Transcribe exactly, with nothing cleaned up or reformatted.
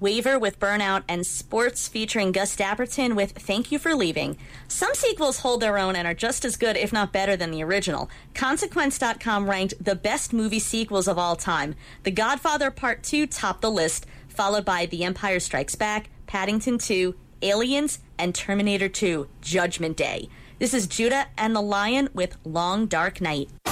Waver with Burnout, and Sports featuring Gus Dapperton with Thank You for Leaving. Some sequels hold their own and are just as good, if not better, than the original. Consequence dot com ranked the best movie sequels of all time. The Godfather Part two topped the list, followed by The Empire Strikes Back, Paddington two, Aliens, and Terminator two, Judgment Day. This is Judah and the Lion with Long Dark Night.